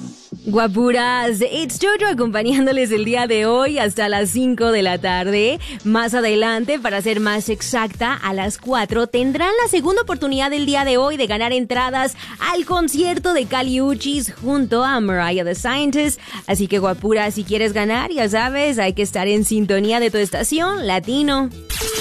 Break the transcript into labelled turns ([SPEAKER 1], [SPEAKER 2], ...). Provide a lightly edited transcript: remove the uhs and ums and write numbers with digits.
[SPEAKER 1] Guapuras, It's Jojo acompañándoles el día de hoy hasta las 5 de la tarde. Más adelante, para ser más exacta, a las 4 tendrán la segunda oportunidad del día de hoy de ganar entradas al concierto de Kali Uchis junto a Mariah the Scientist. Así que, guapuras, si quieres ganar, ya sabes, hay que estar en sintonía de tu estación Latino.